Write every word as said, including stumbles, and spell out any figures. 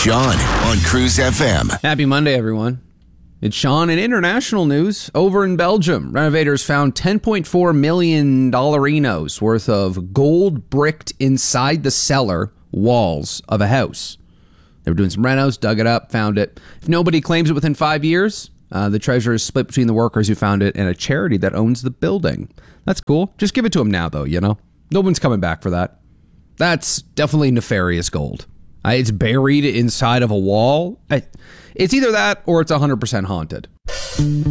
Sean on Cruise F M. Happy Monday, everyone. It's Sean. In international news, over in Belgium, renovators found ten point four million dollarinos worth of gold bricked inside the cellar walls of a house. They were doing some renos, dug it up, found it. If nobody claims it within five years, uh, the treasure is split between the workers who found it and a charity that owns the building. That's cool. Just give it to them now, though, you know? No one's coming back for that. That's definitely nefarious gold. Uh, it's buried inside of a wall. I, it's either that or it's one hundred percent haunted.